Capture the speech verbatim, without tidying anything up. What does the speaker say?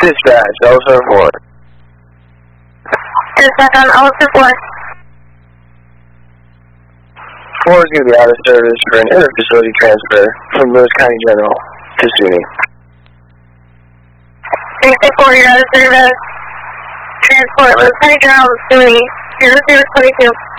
Dispatch, Officer four. Dispatch on Officer four. four is going to be out of service for an inter-facility transfer from Lewis County General to SUNY. six four, you're out of service. Transport Lewis County General to SUNY. zero zero twenty-two.